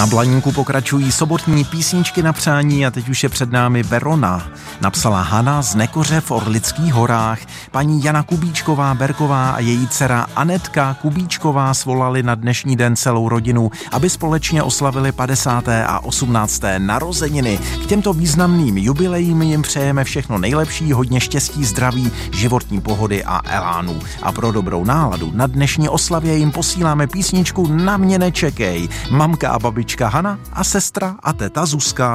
Na Blaníku pokračují sobotní písničky na přání a teď už je před námi Verona. Napsala Hana z Nekoře v Orlických horách. Paní Jana Kubíčková-Berková a její dcera Anetka Kubíčková svolali na dnešní den celou rodinu, aby společně oslavili 50. a 18. narozeniny. K těmto významným jubilejím jim přejeme všechno nejlepší, hodně štěstí, zdraví, životní pohody a elánu. A pro dobrou náladu na dnešní oslavě jim posíláme písničku Na mě nečekej. Mamka a babička Hana a sestra a teta Zuzka.